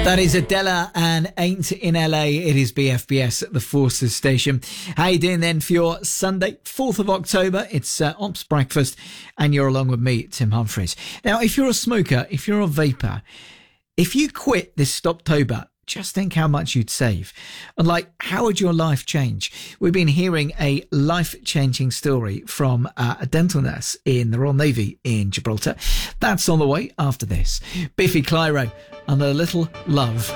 That is Adela and Ain't in LA. It is BFBS at the Forces Station. How you doing then for your Sunday, 4th of October? It's Ops Breakfast and you're along with me, Tim Humphries. Now, if you're a smoker, if you're a vapor, if you quit this Stoptober, just think how much you'd save. And how would your life change? We've been hearing a life-changing story from a dental nurse in the Royal Navy in Gibraltar. That's on the way after this. Biffy Clyro and A Little Love.